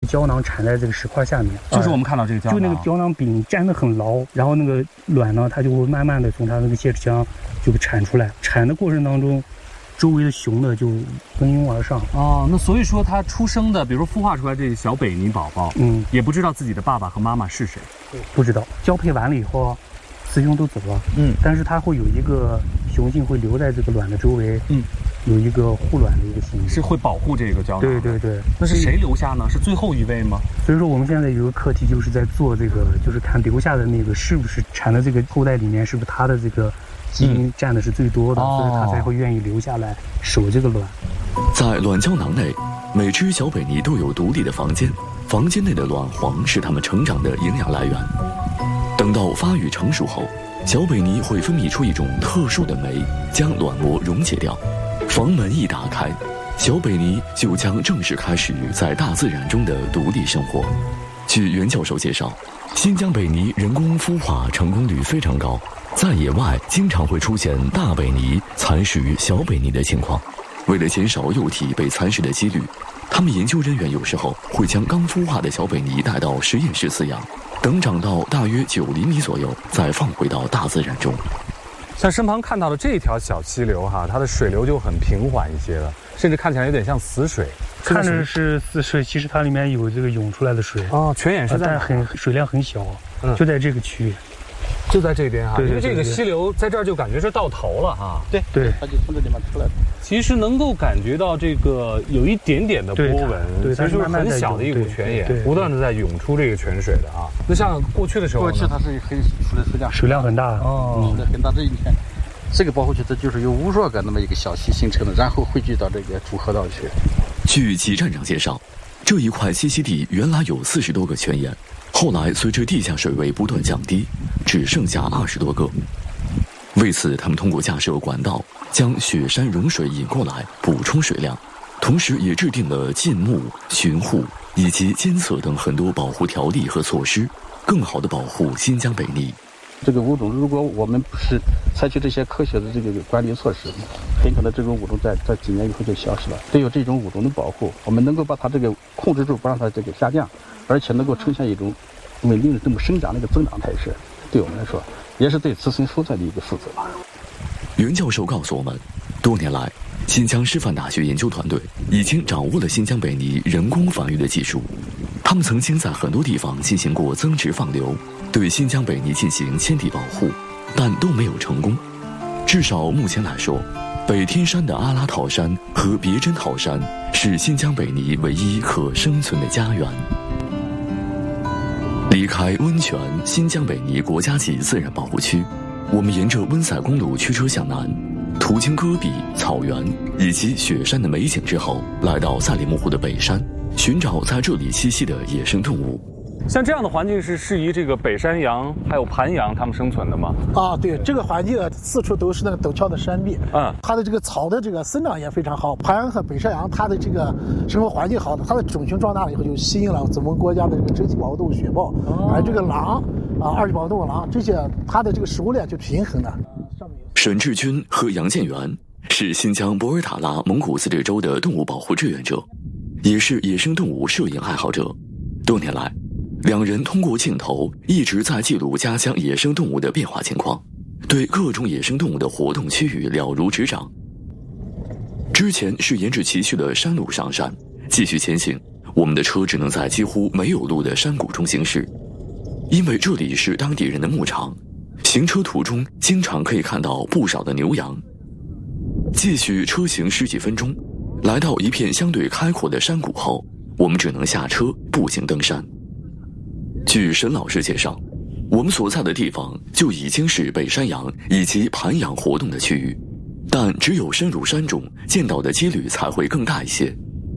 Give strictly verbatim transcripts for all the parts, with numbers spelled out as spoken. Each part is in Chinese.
胶囊缠在这个石块下面， 就是我们看到这个胶囊， 就那个胶囊柄粘得很牢，然后那个卵呢，它就会慢慢的从它那个泄殖腔就产出来，产的过程当中，周围的雄的就蜂拥而上。 哦，那所以说它出生的，比如说孵化出来这个小北泥宝宝， 嗯， 也不知道自己的爸爸和妈妈是谁， 不知道。交配完了以后，雌雄都走了， 嗯， 但是它会有一个雄性会留在这个卵的周围， 嗯。 有一个护卵的一个行为， 是会保护这个胶囊。 对对对， 那是谁留下呢？是最后一位吗？ 所以说我们现在有个课题，就是在做这个，就是看留下的那个是不是产的这个后代里面，是不是它的这个基因占的是最多的，嗯、所以它才会愿意留下来守这个卵。 在卵胶囊内，每只小北泥都有独立的房间，房间内的卵黄是它们成长的营养来源。等到发育成熟后，小北泥会分泌出一种特殊的酶，将卵膜溶解掉。房门一打开，小北泥就将正式开始在大自然中的独立生活。据袁教授介绍，新疆北泥人工孵化成功率非常高，在野外经常会出现大北泥蚕食小北泥的情况。为了减少幼体被蚕食的几率，他们研究人员有时候会将刚孵化的小北泥带到实验室饲养，等长到大约九厘米左右，再放回到大自然中。 像身旁看到的这条小溪流哈，它的水流就很平缓一些了，甚至看起来有点像死水。 看着是死水，其实它里面有这个涌出来的水哦，泉眼是在， 但很水量很小， 嗯， 就在这个区域， 就在这边哈。 对对对对， 因为这个溪流在这儿就感觉是到头了哈。 对对， 它就从这地方出来的。 其实能够感觉到这个有一点点的波纹， 对， 其实是很小的一股泉眼，不断的在涌出这个泉水的啊。那像过去的时候， 过去它是很出来水量水量很大哦， 出来很大。这一天，这个保护区它就是由无数个那么一个小溪形成的，然后汇聚到这个主河道去。 据齐站长介绍，这一块栖息地原来有四十多个泉眼，后来随着地下水位不断降低，只剩下二十多个。为此，他们通过架设管道将雪山融水引过来，补充水量，同时也制定了禁牧、巡护以及监测等很多保护条例和措施，更好地保护新疆北泥。 这个物种，如果我们不是采取这些科学的这个管理措施，很可能这种物种在在几年以后就消失了。对于这种物种的保护，我们能够把它这个控制住，不让它这个下降，而且能够呈现一种稳定的这么生长的一个增长态势，对我们来说，也是对自身蔬菜的一个负责。 袁教授告诉我们，多年来，新疆师范大学研究团队已经掌握了新疆北泥人工繁育的技术。他们曾经在很多地方进行过增殖放流，对新疆北泥进行迁地保护，但都没有成功。至少目前来说，北天山的阿拉陶山和别针陶山是新疆北泥唯一可生存的家园。离开温泉新疆北泥国家级自然保护区，我们沿着温塞公路驱车向南，途经戈壁、草原以及雪山的美景之后，来到赛里木湖的北山，寻找在这里栖息的野生动物。 像这样的环境是适宜这个北山羊还有盘羊它们生存的吗？ 啊，对，这个环境四处都是那个陡峭的山壁， 嗯， 它的这个草的这个生长也非常好。盘羊和北山羊它的这个生活环境好的，它的种群壮大了以后，就吸引了咱们国家的这个珍稀保护动物雪豹，哦、而这个狼啊，二级保护动物狼这些，它的这个食物链就平衡的。 沈志军和杨建元是新疆博尔塔拉蒙古自治州的动物保护志愿者，也是野生动物摄影爱好者。多年来，两人通过镜头一直在记录家乡野生动物的变化情况，对各种野生动物的活动区域了如指掌。之前是沿着崎岖的山路上山，继续前行，我们的车只能在几乎没有路的山谷中行驶，因为这里是当地人的牧场，行车途中经常可以看到不少的牛羊。继续车行十几分钟，来到一片相对开阔的山谷后，我们只能下车步行登山。据沈老师介绍，我们所在的地方就已经是北山羊以及盘羊活动的区域，但只有深入山中，见到的几率才会更大一些。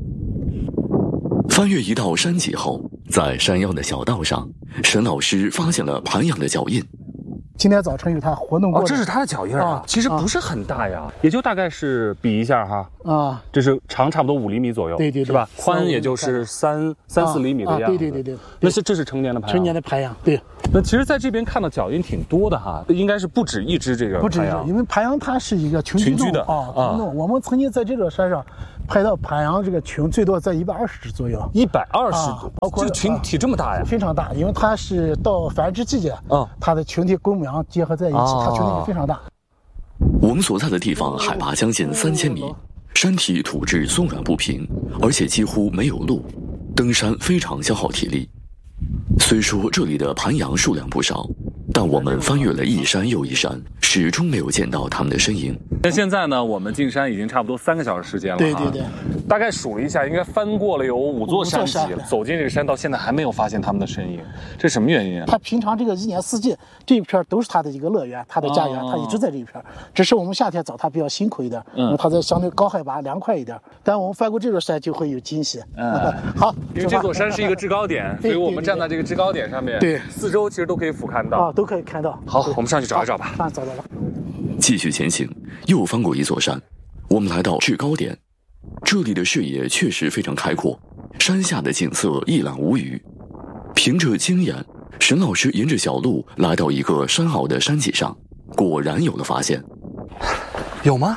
翻越一道山脊后，在山腰的小道上，沈老师发现了盘羊的脚印。 今天早晨有它活动过， 哦，这是它的脚印啊，其实不是很大呀，啊、也就大概是比一下哈。 啊， 这是长差不多五厘米左右， 对对对是吧？ 三宽也就是三三四厘米的样子。 啊，对对对对， 那是这是成年的盘羊。 成年的盘羊，对。 那其实在这边看到脚印挺多的哈，应该是不止一只这个不止一只， 盘羊。 因为盘羊它是一个群群居的啊，群动。我们曾经在这座山上拍到盘羊这个群最多在一百二十只左右。 一百二十啊，包括这个群体这么大呀？ 非常大，因为它是到繁殖季节， 啊， 它的群体公母羊结合在一起，它群体非常大。 我们所在的地方海拔将近三千米，山体土质松软不平，而且几乎没有路，登山非常消耗体力。虽说这里的盘羊数量不少，但我们翻越了一山又一山，始终没有见到它们的身影。 那现在呢，我们进山已经差不多三个小时时间了， 对对对， 大概数了一下，应该翻过了有五座山脊了。走进这个山到现在还没有发现它们的身影，这什么原因啊？ 它平常这个一年四季这一片都是它的一个乐园，它的家园，它一直在这一片。只是我们夏天找它比较辛苦一点，因为它在相对高海拔凉快一点。但我们翻过这座山就会有惊喜。 嗯， 好， 因为这座山是一个制高点，所以我们站在这个制高点上面， 对， 四周其实都可以俯瞰到啊，都可以看到。 好，我们上去找一找吧。 上找到了。 继续前行，又翻过一座山，我们来到制高点。这里的视野确实非常开阔，山下的景色一览无余。凭着经验，沈老师沿着小路来到一个山坳的山脊上，果然有了发现。 有吗？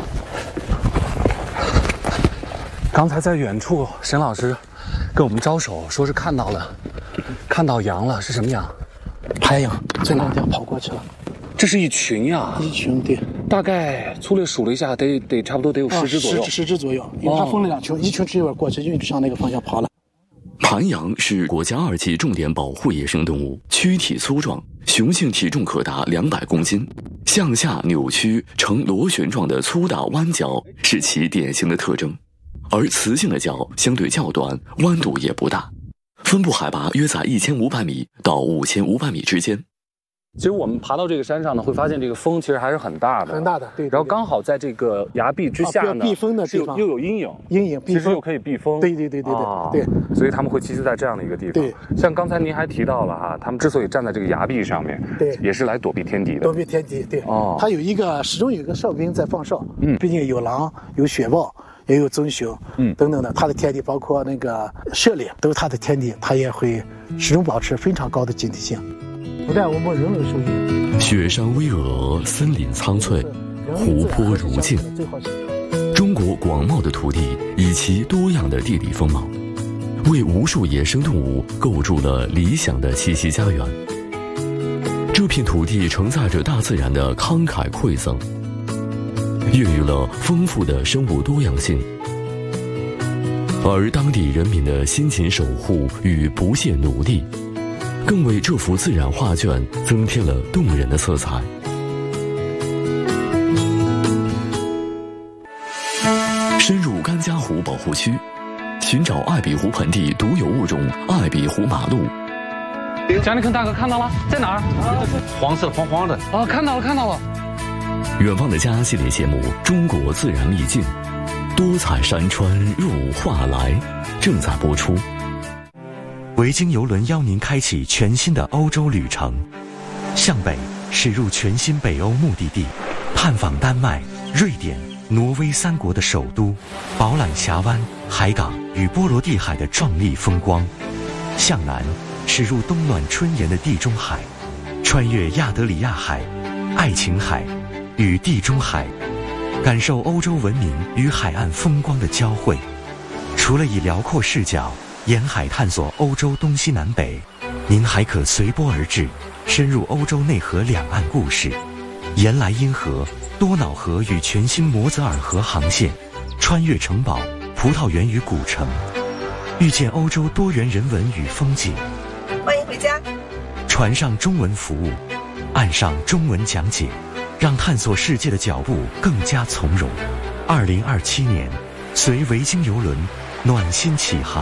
刚才在远处，沈老师跟我们招手，说是看到了，看到羊了，是什么羊？ 盘羊，从那边跑过去了。 这是一群呀， 一群，对， 大概粗略数了一下，得得差不多得有十只左右， 十只左右，因为它分了两群，一群这边过去，一群向那个方向跑了。 盘羊是国家二级重点保护野生动物，躯体粗壮，雄性体重可达两百公斤，向下扭曲呈螺旋状的粗大弯角是其典型的特征，而雌性的角相对较短，弯度也不大，分布海拔约在一千五百米到五千五百米之间。 其实我们爬到这个山上呢，会发现这个风其实还是很大的， 很大的，对。 然后刚好在这个崖壁之下呢， 避风的地方又有阴影， 阴影， 其实又可以避风。 对对对对对对。 所以他们会栖息在这样的一个地方。 对， 像刚才您还提到了哈，他们之所以站在这个崖壁上面， 对， 也是来躲避天敌的。 躲避天敌，对。 哦， 它有一个始终有一个哨兵在放哨。 嗯， 毕竟有狼，有雪豹，也有棕熊，嗯，等等的，它的天敌包括那个蛇猎，都是它的天敌，它也会始终保持非常高的警惕性。不但我们人类受益， 雪山巍峨，森林苍翠，湖泊如镜。中国广袤的土地以其多样的地理风貌，为无数野生动物构筑了理想的栖息家园。这片土地承载着大自然的慷慨馈赠，孕育了丰富的生物多样性，而当地人民的辛勤守护与不懈努力，更为这幅自然画卷增添了动人的色彩。深入甘家湖保护区，寻找艾比湖盆地独有物种艾比湖马鹿。 蒋立坑大哥看到了，在哪儿？ 黄色黄黄的。 啊，看到了，看到了。 远望的家系列节目《中国自然秘境》，多彩山川入画来，正在播出。 维京邮轮邀您开启全新的欧洲旅程，向北驶入全新北欧目的地，探访丹麦、瑞典、挪威三国的首都，饱览峡湾、海港与波罗的海的壮丽风光；向南驶入冬暖春炎的地中海，穿越亚得里亚海、爱琴海与地中海，感受欧洲文明与海岸风光的交汇。除了以辽阔视角沿海探索欧洲东西南北，您还可随波而至，深入欧洲内河两岸故事，沿莱茵河、多瑙河与全新摩泽尔河航线，穿越城堡、葡萄园与古城，遇见欧洲多元人文与风景。 欢迎回家。 船上中文服务，岸上中文讲解，让探索世界的脚步更加从容。二零二七年，随维京邮轮暖心启航。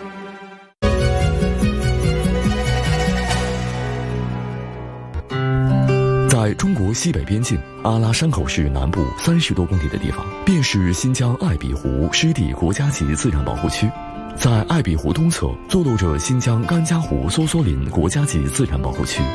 在中国西北边境阿拉山口市南部三十多公里的地方，便是新疆艾比湖湿地国家级自然保护区。在艾比湖东侧坐落着新疆甘家湖梭梭林国家级自然保护区，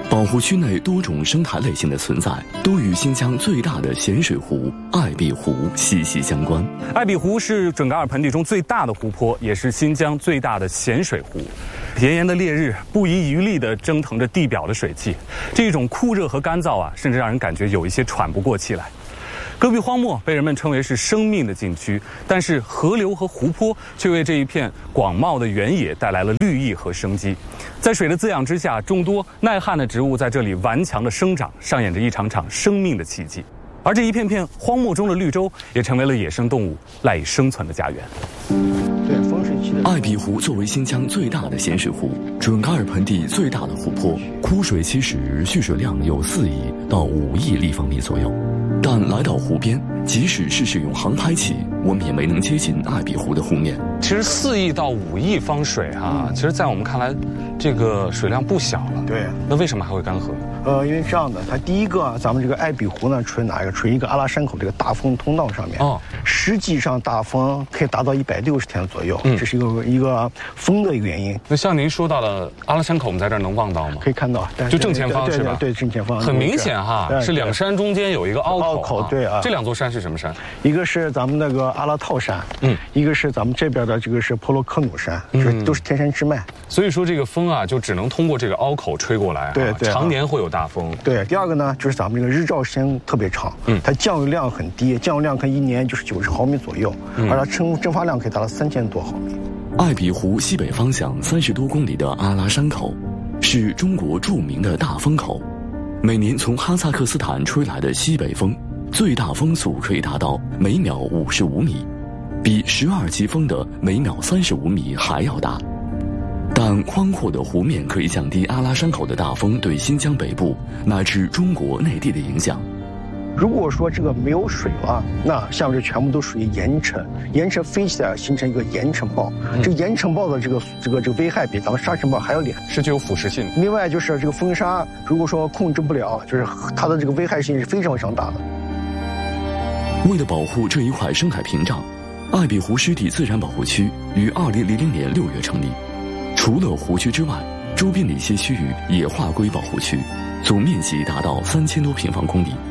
保护区内多种生态类型的存在，都与新疆最大的咸水湖艾碧湖息息相关。 艾碧湖是准噶尔盆地中最大的湖泊，也是新疆最大的咸水湖。炎炎的烈日不遗余力地蒸腾着地表的水汽，这种酷热和干燥啊，甚至让人感觉有一些喘不过气来。戈壁荒漠被人们称为是生命的禁区，但是河流和湖泊却为这一片广袤的原野带来了绿意和生机。在水的滋养之下，众多耐旱的植物在这里顽强地生长，上演着一场场生命的奇迹。而这一片片荒漠中的绿洲，也成为了野生动物赖以生存的家园。 对，风水区的艾碧湖作为新疆最大的咸水湖，准噶尔盆地最大的湖泊，枯水期时蓄水量有四亿到五亿立方米左右。但来到湖边，即使是使用航拍器，我们也没能接近艾碧湖的湖面。 其实四亿到五亿方水哈、啊，其实在我们看来，这个水量不小了。 对， 那为什么还会干涸？ 呃，因为这样的，它第一个啊，咱们这个艾碧湖呢，处于哪一个？处于一个阿拉山口这个大风通道上面。哦，实际上大风可以达到一百六十天左右，嗯，这是一个一个风的一个原因。 那像您说到的阿拉山口，我们在这儿能望到吗？ 可以看到， 就正前方是吧？ 对，正前方。 很明显哈，是两山中间有一个凹口。 凹口，对啊。 这两座山是什么山？ 一个是咱们那个阿拉套山，嗯，一个是咱们这边的这个是婆罗科努山，嗯，都是天山支脉。 所以说这个风啊，就只能通过这个凹口吹过来， 对对， 常年会有大风。 对，第二个呢，就是咱们这个日照时间特别长，嗯，它降雨量很低，降雨量可以一年就是九十毫米左右，嗯，而它蒸蒸发量可以达到三千多毫米。 艾碧湖西北方向三十多公里的阿拉山口，是中国著名的大风口。每年从哈萨克斯坦吹来的西北风，最大风速可以达到每秒五十五米，比十二级风的每秒三十五米还要大。但宽阔的湖面可以降低阿拉山口的大风对新疆北部乃至中国内地的影响。 如果说这个没有水了，那下面这全部都属于盐尘，盐尘飞起来形成一个盐尘暴。嗯、这个盐尘暴的这个这个这个危害比咱们沙尘暴还要厉害， 是具有腐蚀性。 另外就是这个风沙，如果说控制不了，就是它的这个危害性是非常非常大的。 为了保护这一块生态屏障，艾碧湖湿地自然保护区于二零零零年六月成立。除了湖区之外，周边的一些区域也划归保护区，总面积达到三千多平方公里。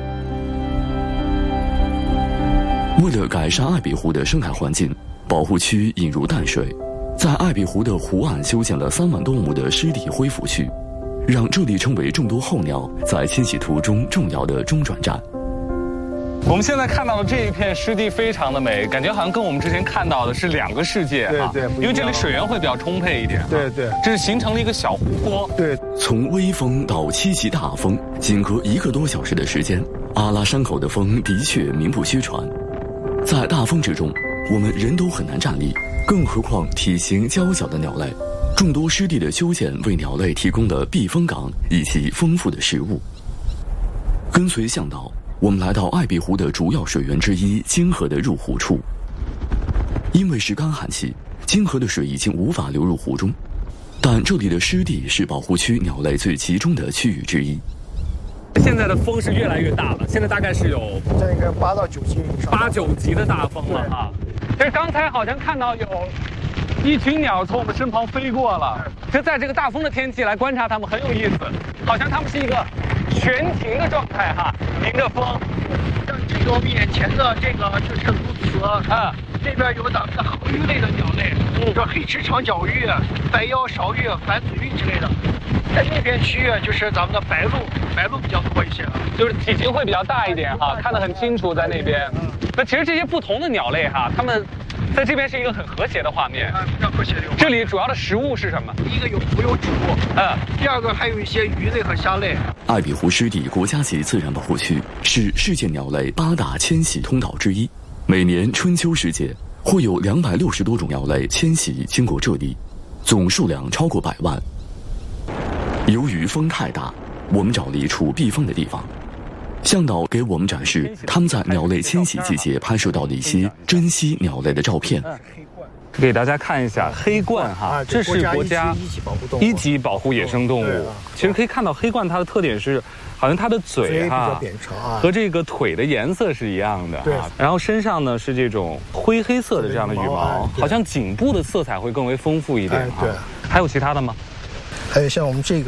为了改善艾碧湖的生态环境，保护区引入淡水，在艾碧湖的湖岸修建了三万多亩的湿地恢复区，让这里成为众多候鸟在迁徙途中重要的中转站。 我们现在看到的这一片湿地非常的美，感觉好像跟我们之前看到的是两个世界哈。 对对， 因为这里水源会比较充沛一点。 对对， 这是形成了一个小湖泊。 对， 从微风到七级大风，仅隔一个多小时的时间，阿拉山口的风的确名不虚传。在大风之中，我们人都很难站立，更何况体型娇小的鸟类。众多湿地的修建为鸟类提供了避风港以及丰富的食物。跟随向导，我们来到艾碧湖的主要水源之一金河的入湖处。因为是干旱期，金河的水已经无法流入湖中，但这里的湿地是保护区鸟类最集中的区域之一。 现在的风是越来越大了，现在大概是有这应该八到九级以上， 八九级的大风了哈。其实刚才好像看到有一群鸟从我们身旁飞过了，就在这个大风的天气来观察它们很有意思，好像它们是一个悬停的状态哈，迎着风。 像这个我们眼前的这个就是鸬鹚啊，这边有咱们的河鱼类的鸟类，嗯，叫黑翅长脚鱼、白腰勺鱼、反嘴鱼之类的。在那边区域就是咱们的白鹭，白鹭比较多一些了， 就是体型会比较大一点哈，看得很清楚在那边。那其实这些不同的鸟类哈，它们在这边是一个很和谐的画面， 啊，非常和谐的。 这里主要的食物是什么？ 第一个有浮游植物，嗯，第二个还有一些鱼类和虾类。 艾碧湖湿地国家级自然保护区是世界鸟类八大迁徙通道之一，每年春秋时节会有两百六十多种鸟类迁徙经过这里，总数量超过百万。由于风太大，我们找了一处避风的地方。向导给我们展示他们在鸟类迁徙季节拍摄到的一些珍稀鸟类的照片。 给大家看一下黑鹳哈，这是国家一级保护野生动物。其实可以看到黑鹳它的特点是，好像它的嘴哈和这个腿的颜色是一样的，然后身上呢是这种灰黑色的这样的羽毛，好像颈部的色彩会更为丰富一点哈。还有其他的吗？ 还有像我们这个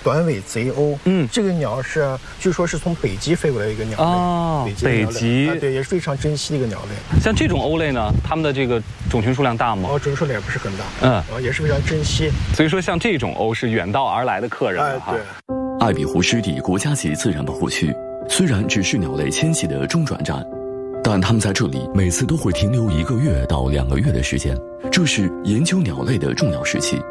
短尾贼鸥。嗯，这个鸟是据说是从北极飞过来的一个鸟类。 哦，北极，北极、 啊，对，也是非常珍稀的一个鸟类。 像这种鸥类呢，它们的这个种群数量大吗？ 哦，种群数量也不是很大。 嗯， 啊，也是非常珍稀。 所以说，像这种鸥是远道而来的客人了哈。 哎，对。 艾比湖湿地国家级自然保护区虽然只是鸟类迁徙的中转站，但它们在这里每次都会停留一个月到两个月的时间，这是研究鸟类的重要时期。